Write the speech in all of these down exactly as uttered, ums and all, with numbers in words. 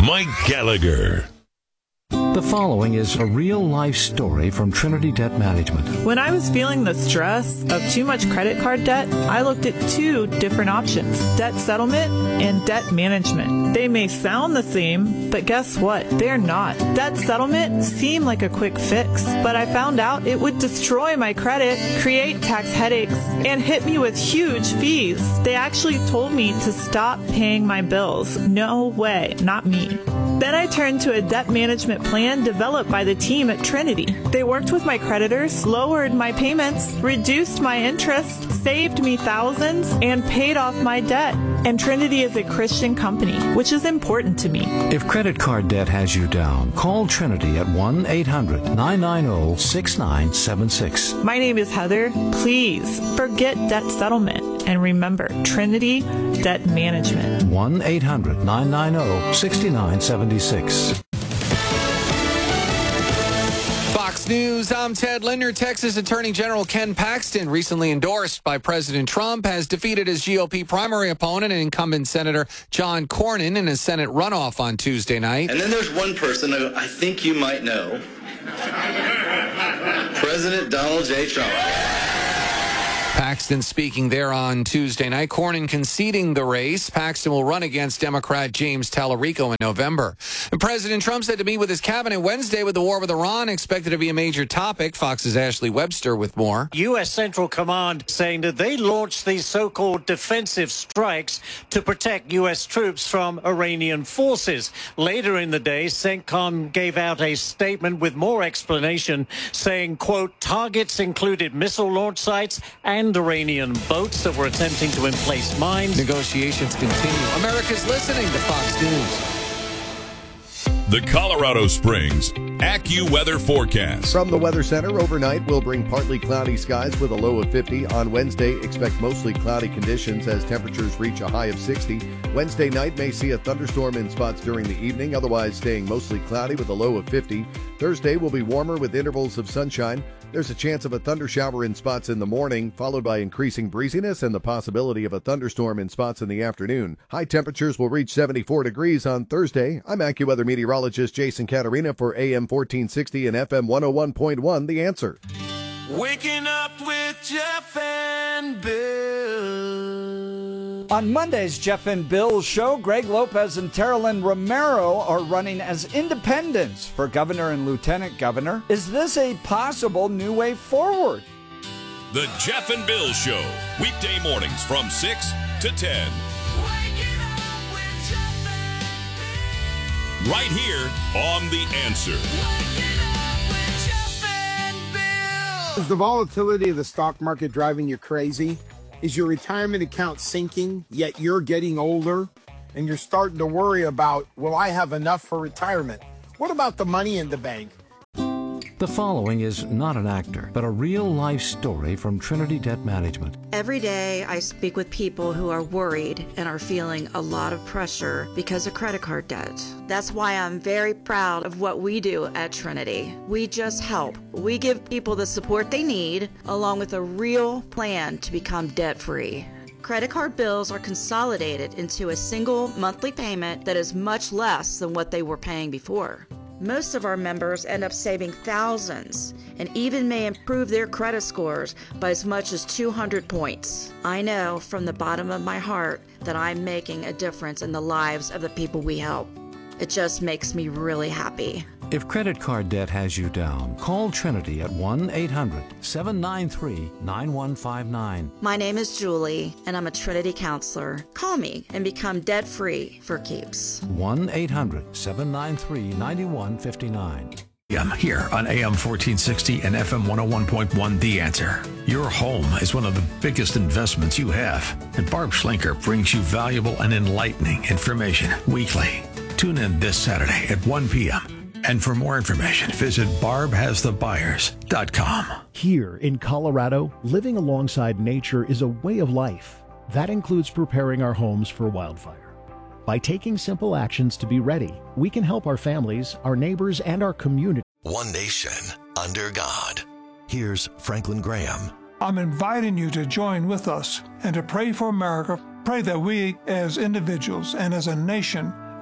Mike Gallagher. The following is a real-life story from Trinity Debt Management. When I was feeling the stress of too much credit card debt, I looked at two different options, debt settlement and debt management. They may sound the same, but guess what? They're not. Debt settlement seemed like a quick fix, but I found out it would destroy my credit, create tax headaches, and hit me with huge fees. They actually told me to stop paying my bills. No way, not me. Then I turned to a debt management plan developed by the team at Trinity. They worked with my creditors, lowered my payments, reduced my interest, saved me thousands, and paid off my debt. And Trinity is a Christian company, which is important to me. If credit card debt has you down, call Trinity at one eight hundred nine nine zero six nine seven six. My name is Heather. Please forget debt settlement. And remember, Trinity Debt Management. one eight hundred nine nine zero six nine seven six. Fox News, I'm Ted Linder. Texas Attorney General Ken Paxton, recently endorsed by President Trump, has defeated his G O P primary opponent and incumbent Senator John Cornyn in a Senate runoff on Tuesday night. And then there's one person who I think you might know, President Donald J. Trump. Paxton speaking there on Tuesday night. Cornyn conceding the race. Paxton will run against Democrat James Tallarico in November. And President Trump said to meet with his cabinet Wednesday with the war with Iran expected to be a major topic. Fox's Ashley Webster with more. U S. Central Command saying that they launched these so-called defensive strikes to protect U S troops from Iranian forces. Later in the day, CENTCOM gave out a statement with more explanation saying, quote, targets included missile launch sites and Iranian boats that were attempting to emplace mines. Negotiations continue. America's listening to Fox News. The Colorado Springs AccuWeather forecast. From the Weather Center, overnight will bring partly cloudy skies with a low of fifty. On Wednesday, expect mostly cloudy conditions as temperatures reach a high of sixty. Wednesday night may see a thunderstorm in spots during the evening, otherwise staying mostly cloudy with a low of fifty. Thursday will be warmer with intervals of sunshine. There's a chance of a thundershower in spots in the morning, followed by increasing breeziness and the possibility of a thunderstorm in spots in the afternoon. High temperatures will reach seventy-four degrees on Thursday. I'm AccuWeather meteorologist Jason Caterina for A M fourteen sixty and F M one oh one point one, The Answer. Waking up with Jeff and Bill. On Monday's Jeff and Bill show, Greg Lopez and Teralyn Romero are running as independents for governor and lieutenant governor. Is this a possible new way forward? The Jeff and Bill Show, weekday mornings from six to ten. Waking up with Jeff and Bill. Right here on The Answer. Waking up with Jeff and Bill. Is the volatility of the stock market driving you crazy? Is your retirement account sinking, yet you're getting older and you're starting to worry about, will I have enough for retirement? What about the money in the bank? The following is not an actor, but a real-life story from Trinity Debt Management. Every day I speak with people who are worried and are feeling a lot of pressure because of credit card debt. That's why I'm very proud of what we do at Trinity. We just help. We give people the support they need, along with a real plan to become debt-free. Credit card bills are consolidated into a single monthly payment that is much less than what they were paying before. Most of our members end up saving thousands and even may improve their credit scores by as much as two hundred points. I know from the bottom of my heart that I'm making a difference in the lives of the people we help. It just makes me really happy. If credit card debt has you down, call Trinity at one eight hundred seven nine three nine one five nine. My name is Julie, and I'm a Trinity counselor. Call me and become debt-free for keeps. one eight hundred seven nine three nine one five nine. I'm here on A M fourteen sixty and F M one oh one point one, The Answer. Your home is one of the biggest investments you have, and Barb Schlenker brings you valuable and enlightening information weekly. Tune in this Saturday at one p.m. And for more information, visit barb has the buyers dot com. Here in Colorado, living alongside nature is a way of life. That includes preparing our homes for wildfire. By taking simple actions to be ready, we can help our families, our neighbors, and our community. One nation under God. Here's Franklin Graham. I'm inviting you to join with us and to pray for America. Pray that we as individuals and as a nation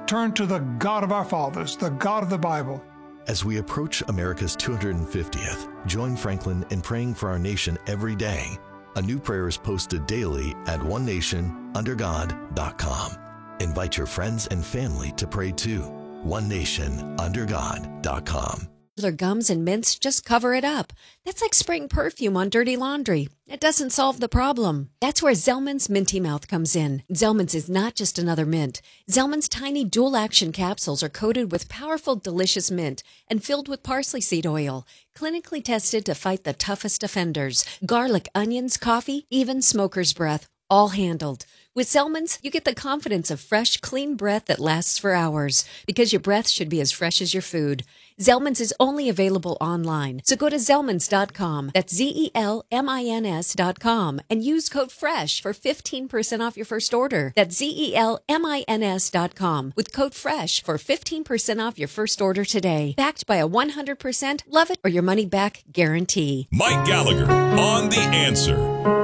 turn to the God of our fathers, the God of the Bible. As we approach America's two hundred fiftieth, join Franklin in praying for our nation every day. A new prayer is posted daily at one nation under god dot com. Invite your friends and family to pray too. one nation under god dot com. Their gums and mints just cover it up. That's like spraying perfume on dirty laundry. It doesn't solve the problem. That's where Zellman's Minty Mouth comes in. Zellman's is not just another mint. Zellman's tiny dual-action capsules are coated with powerful, delicious mint and filled with parsley seed oil, clinically tested to fight the toughest offenders. Garlic, onions, coffee, even smoker's breath, all handled. With Zellman's, you get the confidence of fresh, clean breath that lasts for hours, because your breath should be as fresh as your food. Zellman's is only available online, so go to Zellmans dot com, that's Z E L M I N S dot com, and use code FRESH for fifteen percent off your first order. That's Z E L M I N S dot com, with code FRESH for fifteen percent off your first order today. Backed by a one hundred percent love it or your money back guarantee. Mike Gallagher on The Answer.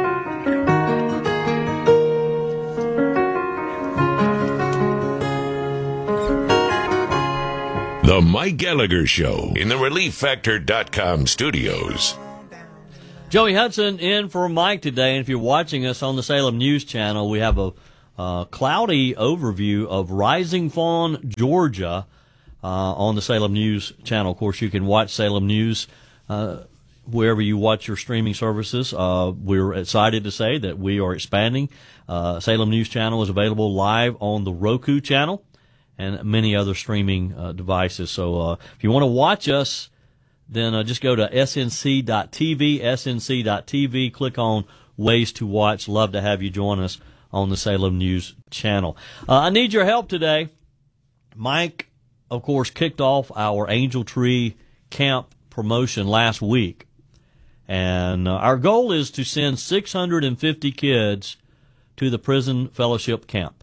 The Mike Gallagher Show in the Relief Factor dot com studios. Joey Hudson in for Mike today, and if you're watching us on the Salem News Channel, we have a uh, cloudy overview of Rising Fawn, Georgia, uh, on the Salem News Channel. Of course, you can watch Salem News uh, wherever you watch your streaming services. Uh, we're excited to say that we are expanding. Uh, Salem News Channel is available live on the Roku channel and many other streaming uh, devices. So uh, if you want to watch us, then uh, just go to S N C dot T V, S N C dot T V, click on Ways to Watch. Love to have you join us on the Salem News Channel. Uh, I need your help today. Mike, of course, kicked off our Angel Tree Camp promotion last week. And uh, our goal is to send six hundred fifty kids to the Prison Fellowship Camp.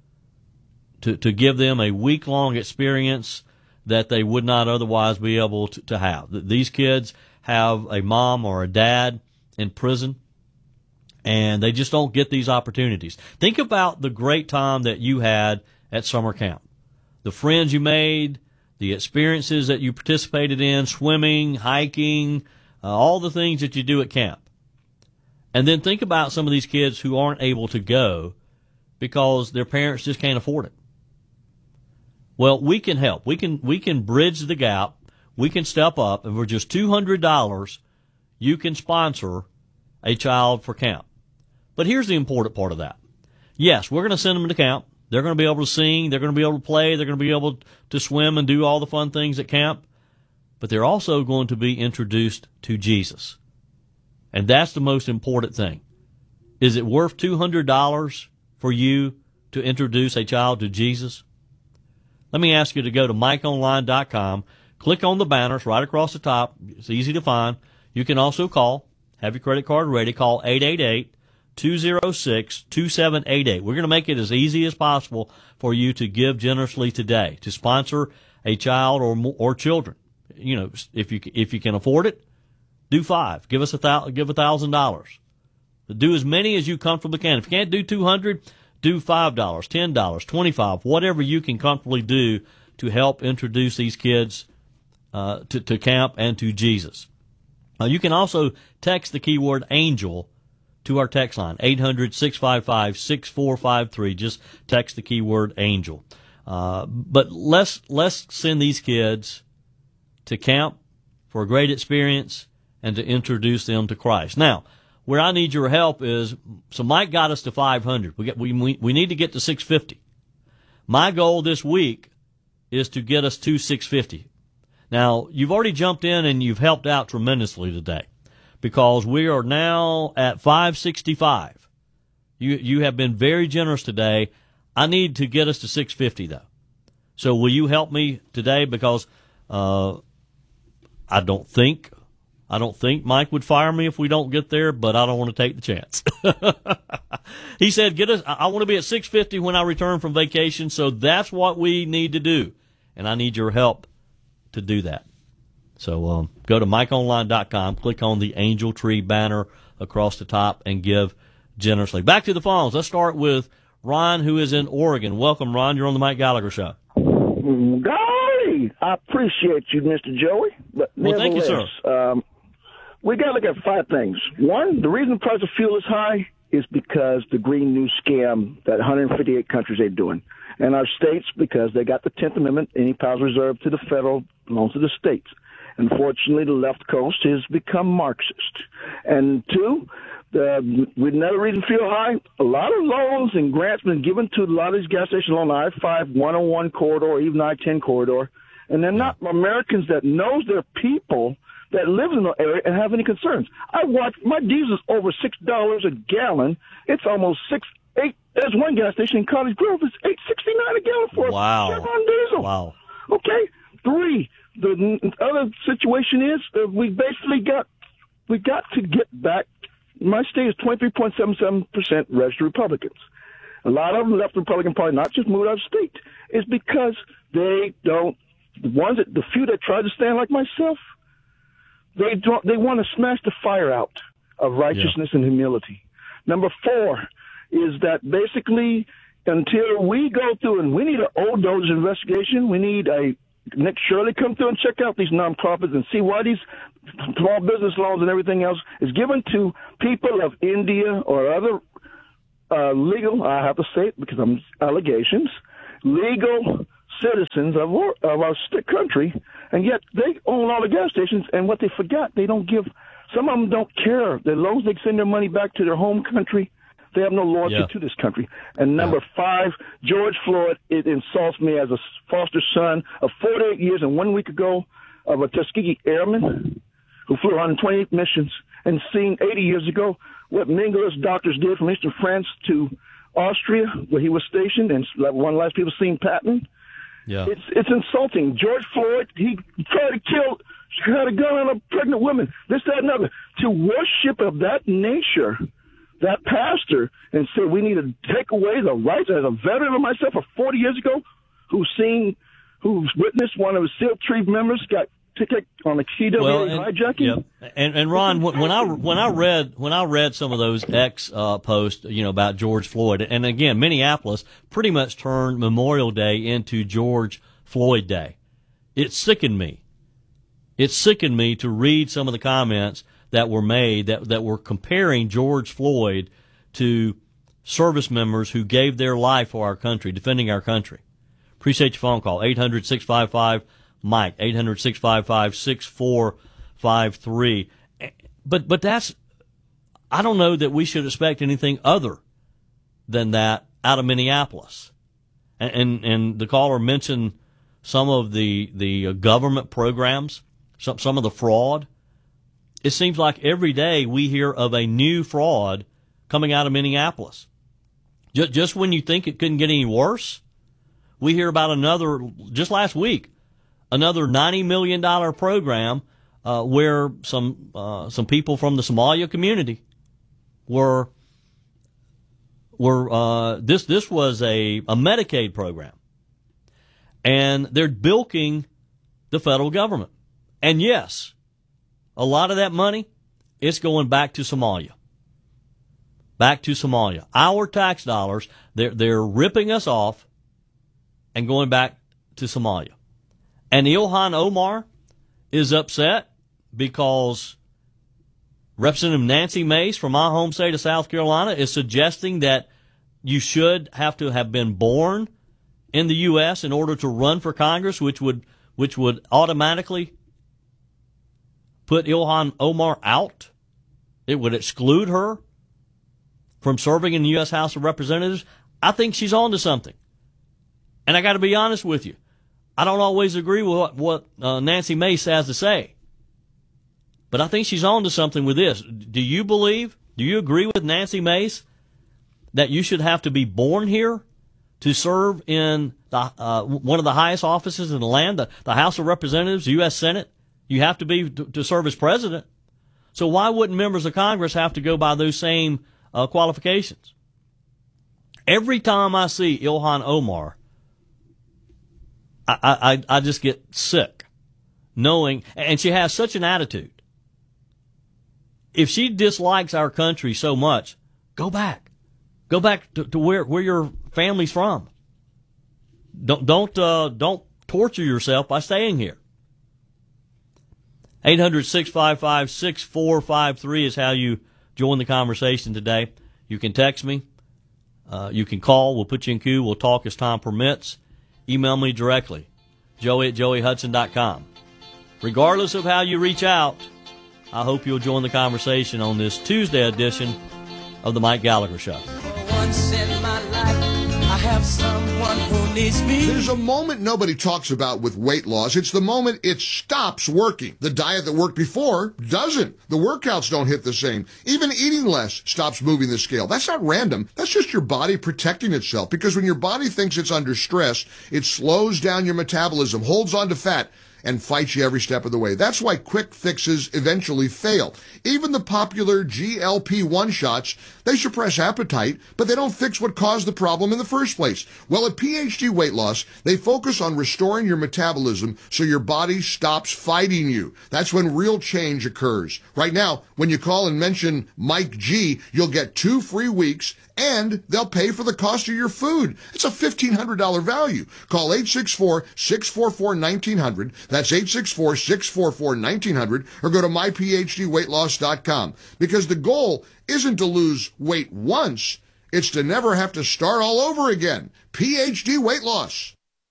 To, to give them a week-long experience that they would not otherwise be able to, to have. These kids have a mom or a dad in prison, and they just don't get these opportunities. Think about the great time that you had at summer camp, the friends you made, the experiences that you participated in, swimming, hiking, uh, all the things that you do at camp. And then think about some of these kids who aren't able to go because their parents just can't afford it. Well, we can help. We can we can bridge the gap. We can step up, and for just two hundred dollars, you can sponsor a child for camp. But here's the important part of that. Yes, we're going to send them to camp. They're going to be able to sing. They're going to be able to play. They're going to be able to swim and do all the fun things at camp. But they're also going to be introduced to Jesus. And that's the most important thing. Is it worth two hundred dollars for you to introduce a child to Jesus? Let me ask you to go to Mike Online dot com, click on the banners right across the top. It's easy to find. You can also call, have your credit card ready, call eight eight eight, two oh six, two seven eight eight. We're going to make it as easy as possible for you to give generously today, to sponsor a child or or children. You know, if you if you can afford it, do five. Give us a thousand, give a thousand dollars. Do as many as you comfortably can. If you can't do two hundred, do five dollars, ten dollars, twenty-five dollars, whatever you can comfortably do to help introduce these kids uh, to, to camp and to Jesus. Uh, you can also text the keyword ANGEL to our text line, eight hundred, six five five, six four five three. Just text the keyword ANGEL. Uh, but let's, let's send these kids to camp for a great experience and to introduce them to Christ. Now, where I need your help is, so Mike got us to five hundred. We get, we, we, we need to get to six fifty. My goal this week is to get us to six fifty. Now, you've already jumped in and you've helped out tremendously today because we are now at five sixty-five. You, you have been very generous today. I need to get us to six fifty though. So will you help me today? Because, uh, I don't think I don't think Mike would fire me if we don't get there, but I don't want to take the chance. He said, "Get us. I want to be at six fifty when I return from vacation." So that's what we need to do, and I need your help to do that. So um, go to Mike Online dot com, click on the Angel Tree banner across the top, and give generously. Back to the phones. Let's start with Ron, who is in Oregon. Welcome, Ron. You're on the Mike Gallagher Show. Golly, I appreciate you, Mister Joey. But well, thank you, sir. Um, we got to look at five things. One, the reason the price of fuel is high is because the Green New Scam that one hundred fifty-eight countries are doing. And our states, because they got the tenth Amendment, any powers reserved to the federal belongs to the states. Unfortunately, the left coast has become Marxist. And two, the, with another reason fuel high, a lot of loans and grants been given to a lot of these gas stations along the I five, one oh one corridor, even I ten corridor. And they're not Americans that knows their people that live in the area and have any concerns. I watch, my diesel's over six dollars a gallon. It's almost six, eight. There's one gas station in Cottage Grove. It's eight sixty-nine a gallon for wow. a Chevron diesel. Wow. Okay. Three, the other situation is uh, we basically got, we got to get back. My state is twenty-three point seven seven percent registered Republicans. A lot of them left the Republican Party, not just moved out of state, is because they don't, the ones that, the few that try to stand like myself, they don't, they want to smash the fire out of righteousness yeah. and humility. Number four is that basically until we go through, and we need an old Doge investigation, we need a Nick Shirley come through and check out these nonprofits and see why these small business loans and everything else is given to people of India or other uh, legal, I have to say it because I'm allegations, legal citizens of our, of our country, and yet they own all the gas stations, and what they forgot, they don't give, some of them don't care. As long as they send their money back to their home country, they have no loyalty yeah. to this country. And number yeah. five, George Floyd, it insults me as a foster son of forty-eight years and one week ago of a Tuskegee airman who flew one hundred twenty-eight missions, and seen eighty years ago what Mengele's doctors did from Eastern France to Austria, where he was stationed, and one of the last people seen Patton. Yeah. It's it's insulting. George Floyd, he tried to kill, had a gun on a pregnant woman, this, that, and other. To worship of that nature, that pastor, and say we need to take away the rights as a veteran of myself of forty years ago, who's seen, who's witnessed one of his SEAL Team members got ticket on a T W A well, and, hijacking. Yep. And and Ron, when I when I read when I read some of those X uh, posts, you know, about George Floyd, and again, Minneapolis pretty much turned Memorial Day into George Floyd Day. It sickened me. It sickened me to read some of the comments that were made that that were comparing George Floyd to service members who gave their life for our country, defending our country. Appreciate your phone call, eight hundred, six five five, Mike, eight hundred, six five five, six four five three. But but that's, I don't know that we should expect anything other than that out of Minneapolis. And and, and the caller mentioned some of the the government programs, some some of the fraud. It seems like every day we hear of a new fraud coming out of Minneapolis. Just, just when you think it couldn't get any worse, we hear about another, just last week, another ninety million dollars program uh, where some uh, some people from the Somalia community were were uh, this this was a, a Medicaid program, and they're bilking the federal government. And yes, a lot of that money is going back to Somalia. Back to Somalia. Our tax dollars, they're they're ripping us off and going back to Somalia. And Ilhan Omar is upset because Representative Nancy Mace from my home state of South Carolina is suggesting that you should have to have been born in the U S in order to run for Congress, which would which would automatically put Ilhan Omar out. It would exclude her from serving in the U S House of Representatives. I think she's on to something. And I got to be honest with you. I don't always agree with what, what uh, Nancy Mace has to say. But I think she's on to something with this. Do you believe, do you agree with Nancy Mace that you should have to be born here to serve in the, uh, one of the highest offices in the land, the, the House of Representatives, the U S Senate? You have to be to, to serve as president. So why wouldn't members of Congress have to go by those same uh, qualifications? Every time I see Ilhan Omar, I, I, I just get sick knowing, and she has such an attitude. If she dislikes our country so much, go back. Go back to, to where, where your family's from. Don't don't uh, don't torture yourself by staying here. eight hundred, six five five, six four five three is how you join the conversation today. You can text me. Uh, you can call. We'll put you in queue. We'll talk as time permits. Email me directly, joey at joey hudson dot com. Regardless of how you reach out, I hope you'll join the conversation on this Tuesday edition of the Mike Gallagher Show. Once in my life, I have someone who needs me. There's a moment nobody talks about with weight loss. It's the moment it stops working. The diet that worked before doesn't. The workouts don't hit the same. Even eating less stops moving the scale. That's not random. That's just your body protecting itself, because when your body thinks it's under stress, it slows down your metabolism, holds on to fat, and fights you every step of the way. That's why quick fixes eventually fail. Even the popular G L P one shots, they suppress appetite, but they don't fix what caused the problem in the first place. Well, at P H D Weight Loss, they focus on restoring your metabolism so your body stops fighting you. That's when real change occurs. Right now, when you call and mention Mike G, you'll get two free weeks, and they'll pay for the cost of your food. It's a fifteen hundred dollars value. Call eight six four, six four four, one nine zero zero. That's eight six four, six four four, one nine zero zero, or go to my p h d weight loss dot com. Because the goal isn't to lose weight once, it's to never have to start all over again. P H D Weight Loss.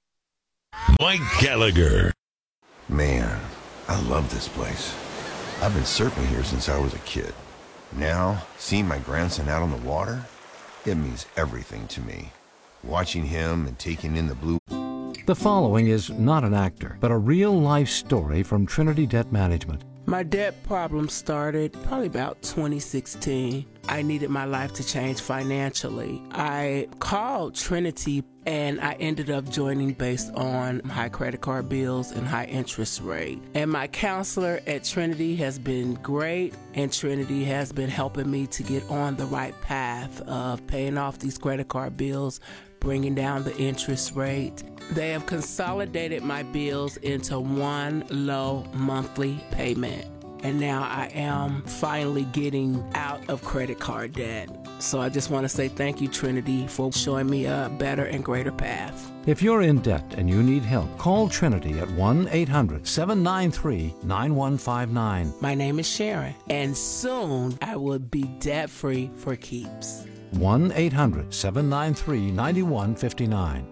Mike Gallagher. Man, I love this place. I've been surfing here since I was a kid. Now, seeing my grandson out on the water, it means everything to me. Watching him and taking in the blue. The following is not an actor, but a real-life story from Trinity Debt Management. My debt problem started probably about twenty sixteen. I needed my life to change financially. I called Trinity and I ended up joining based on high credit card bills and high interest rate. And my counselor at Trinity has been great, and Trinity has been helping me to get on the right path of paying off these credit card bills, bringing down the interest rate. They have consolidated my bills into one low monthly payment. And now I am finally getting out of credit card debt. So I just want to say thank you, Trinity, for showing me a better and greater path. If you're in debt and you need help, call Trinity at one eight hundred, seven nine three, nine one five nine. My name is Sharon, and soon I will be debt-free for keeps. one eight hundred, seven nine three, nine one five nine.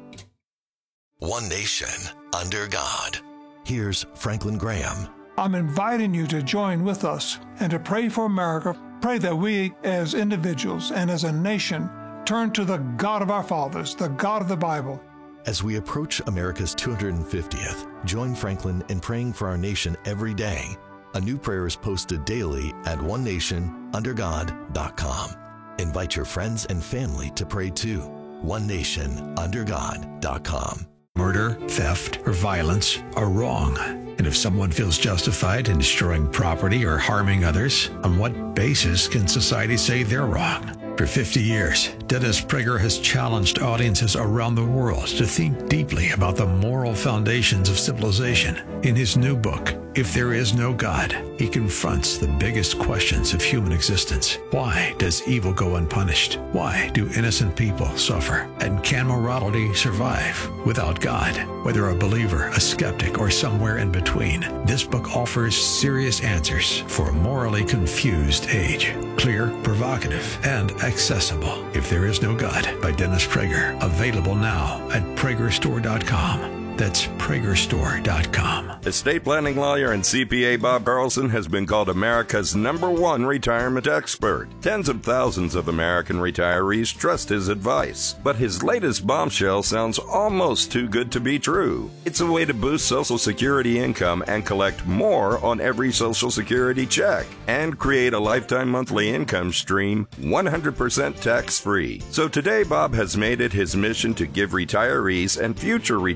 One nation under God. Here's Franklin Graham. I'm inviting you to join with us and to pray for America. Pray that we as individuals and as a nation turn to the God of our fathers, the God of the Bible. As we approach America's two hundred fiftieth, join Franklin in praying for our nation every day. A new prayer is posted daily at one nation under god dot com. Invite your friends and family to pray too. one nation under god dot com. Murder, theft, or violence are wrong. And if someone feels justified in destroying property or harming others, on what basis can society say they're wrong? For fifty years, Dennis Prager has challenged audiences around the world to think deeply about the moral foundations of civilization. In his new book, If There Is No God, he confronts the biggest questions of human existence. Why does evil go unpunished? Why do innocent people suffer? And can morality survive without God? Whether a believer, a skeptic, or somewhere in between, this book offers serious answers for a morally confused age. Clear, provocative, and accessible. If There Is No God by Dennis Prager. Available now at prager store dot com. That's prager store dot com. Estate planning lawyer and C P A Bob Carlson has been called America's number one retirement expert. Tens of thousands of American retirees trust his advice. But his latest bombshell sounds almost too good to be true. It's a way to boost Social Security income and collect more on every Social Security check and create a lifetime monthly income stream one hundred percent tax-free. So today, Bob has made it his mission to give retirees and future retirees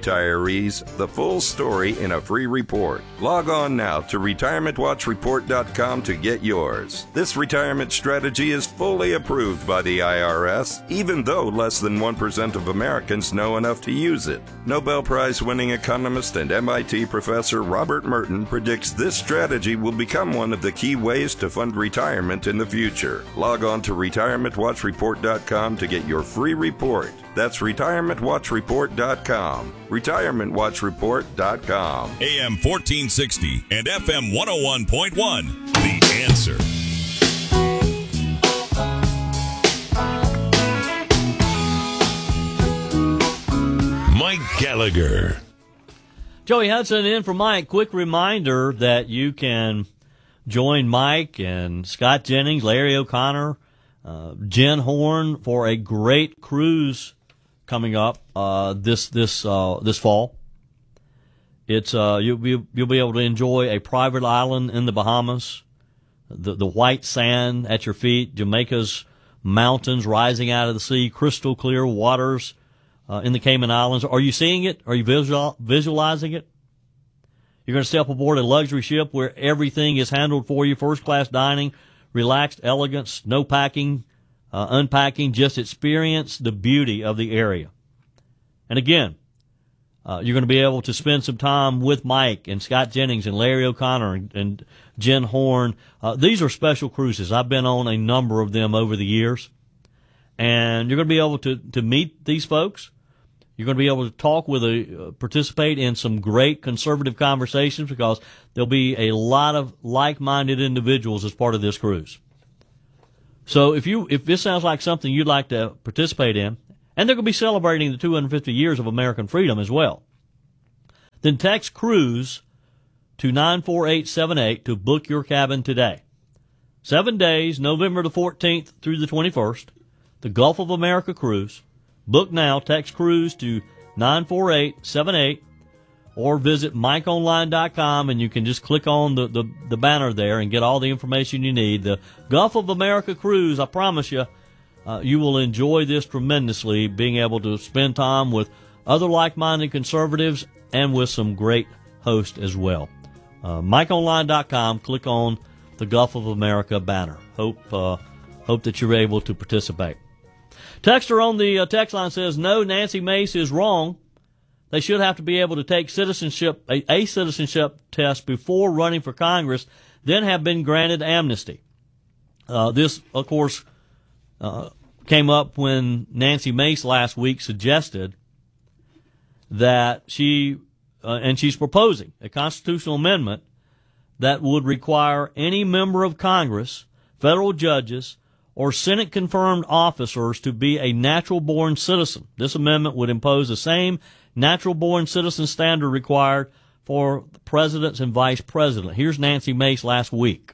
retirees the full story in a free report. Log on now to retirement watch report dot com to get yours. This retirement strategy is fully approved by the I R S, even though less than one percent of Americans know enough to use it. Nobel Prize-winning economist and M I T professor Robert Merton predicts this strategy will become one of the key ways to fund retirement in the future. Log on to retirement watch report dot com to get your free report. That's retirement watch report dot com. retirement watch report dot com. A M fourteen sixty and F M one oh one point one. The Answer. Mike Gallagher. Joey Hudson in for Mike. Quick reminder that you can join Mike and Scott Jennings, Larry O'Connor, uh, Jen Horn for a great cruise coming up uh, this this uh, this fall. It's uh, you'll be you'll be able to enjoy a private island in the Bahamas, the the white sand at your feet, Jamaica's mountains rising out of the sea, crystal clear waters uh, in the Cayman Islands. Are you seeing it? Are you visual, visualizing it? You're going to step aboard a luxury ship where everything is handled for you, first class dining, relaxed elegance, no packing, uh, unpacking, just experience the beauty of the area. And again, uh, you're going to be able to spend some time with Mike and Scott Jennings and Larry O'Connor and, and Jen Horn. Uh, these are special cruises. I've been on a number of them over the years. And you're going to be able to, to meet these folks. You're going to be able to talk with a, uh, participate in some great conservative conversations because there'll be a lot of like-minded individuals as part of this cruise. So if you, if this sounds like something you'd like to participate in, and they're going to be celebrating the two hundred fifty years of American freedom as well, then text cruise to nine four eight seven eight to book your cabin today. Seven days, November the fourteenth through the twenty-first, the Gulf of America cruise. Book now, text cruise to nine four eight seven eight, or visit mike online dot com, and you can just click on the, the, the banner there and get all the information you need. The Gulf of America cruise, I promise you, uh, you will enjoy this tremendously, being able to spend time with other like-minded conservatives and with some great hosts as well. Uh, mike online dot com, click on the Gulf of America banner. Hope, uh, hope that you're able to participate. Texter on the uh, text line says, no, Nancy Mace is wrong. They should have to be able to take citizenship a, a citizenship test before running for Congress, then have been granted amnesty. Uh, this, of course, uh, came up when Nancy Mace last week suggested that she, uh, and she's proposing a constitutional amendment that would require any member of Congress, federal judges, or Senate-confirmed officers to be a natural-born citizen. This amendment would impose the same natural-born citizen standard required for the presidents and vice president. Here's Nancy Mace last week.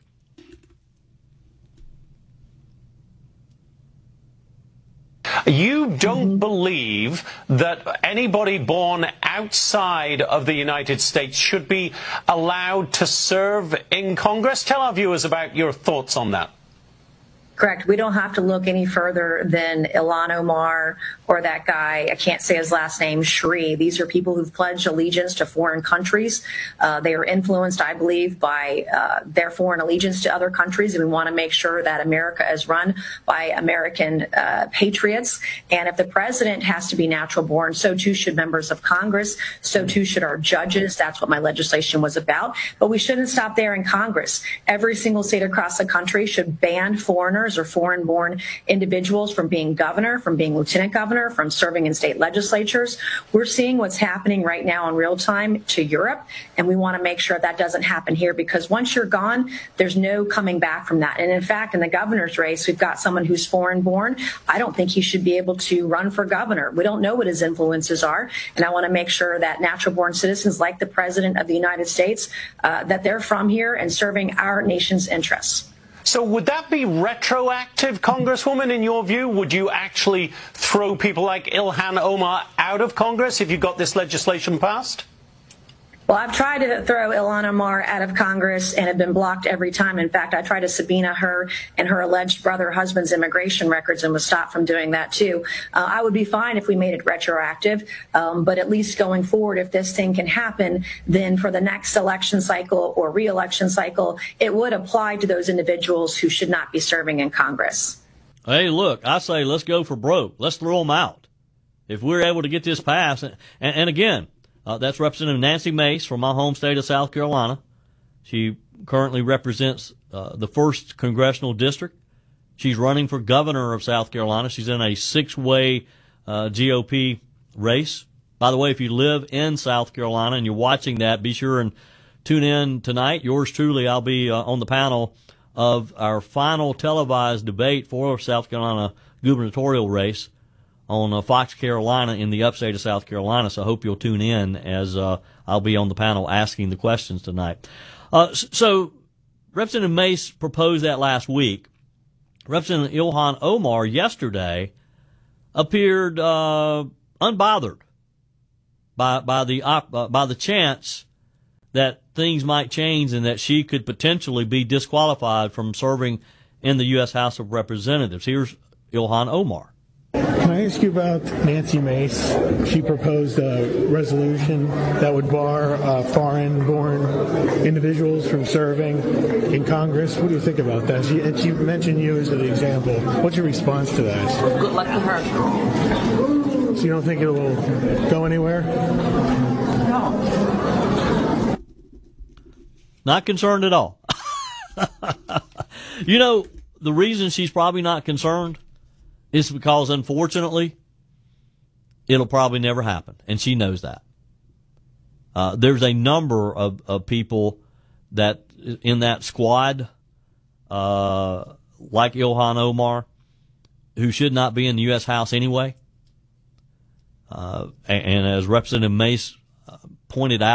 You don't believe that anybody born outside of the United States should be allowed to serve in Congress? Tell our viewers about your thoughts on that. Correct. We don't have to look any further than Ilhan Omar or that guy, I can't say his last name, Shri. These are people who've pledged allegiance to foreign countries. Uh, they are influenced, I believe, by uh, their foreign allegiance to other countries. And we want to make sure that America is run by American uh, patriots. And if the president has to be natural born, so too should members of Congress. So too should our judges. That's what my legislation was about. But we shouldn't stop there in Congress. Every single state across the country should ban foreigners or foreign-born individuals from being governor, from being lieutenant governor, from serving in state legislatures. We're seeing what's happening right now in real time to Europe, and we want to make sure that doesn't happen here, because once you're gone, there's no coming back from that. And in fact, in the governor's race, we've got someone who's foreign-born. I don't think he should be able to run for governor. We don't know what his influences are, and I want to make sure that natural-born citizens like the President of the United States, uh, that they're from here and serving our nation's interests. So would that be retroactive, Congresswoman, in your view? Would you actually throw people like Ilhan Omar out of Congress if you got this legislation passed? Well, I've tried to throw Ilhan Omar out of Congress and have been blocked every time. In fact, I tried to subpoena her and her alleged brother husband's immigration records and was stopped from doing that, too. Uh, I would be fine if we made it retroactive, um, but at least going forward, if this thing can happen, then for the next election cycle or re-election cycle, it would apply to those individuals who should not be serving in Congress. Hey, look, I say let's go for broke. Let's throw them out. If we're able to get this passed, and, and again, Uh, that's Representative Nancy Mace from my home state of South Carolina. She currently represents uh, the first congressional district. She's running for governor of South Carolina. She's in a six-way uh, G O P race. By the way, if you live in South Carolina and you're watching that, be sure and tune in tonight. Yours truly, I'll be uh, on the panel of our final televised debate for South Carolina gubernatorial race on uh, Fox Carolina in the upstate of South Carolina, so I hope you'll tune in as uh, I'll be on the panel asking the questions tonight. Uh, so Representative Mace proposed that last week. Representative Ilhan Omar yesterday appeared uh, unbothered by by the uh, by the chance that things might change and that she could potentially be disqualified from serving in the U S House of Representatives. Here's Ilhan Omar. Can I ask you about Nancy Mace? She proposed a resolution that would bar uh, foreign-born individuals from serving in Congress. What do you think about that? She, and she mentioned you as an example. What's your response to that? Good luck to her. So you don't think it will go anywhere? No. Not concerned at all. You know, the reason she's probably not concerned is because, unfortunately, it'll probably never happen, and she knows that. Uh, there's a number of, of people that in that squad, uh, like Ilhan Omar, who should not be in the U S House anyway. Uh, and, and as Representative Mace uh, pointed out,